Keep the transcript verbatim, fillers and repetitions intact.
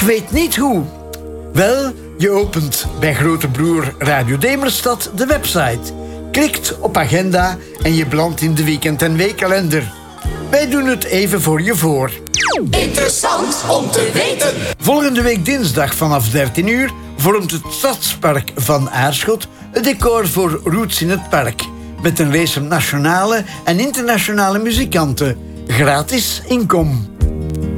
weet niet hoe. Wel, je opent bij grote broer Radio Demerstad de website. Klikt op agenda en je belandt in de weekend- en weekkalender. Wij doen het even voor je voor. Interessant om te weten. Volgende week dinsdag vanaf dertien uur vormt het Stadspark van Aarschot het decor voor Roots in het Park. Met een race van nationale en internationale muzikanten. Gratis inkom.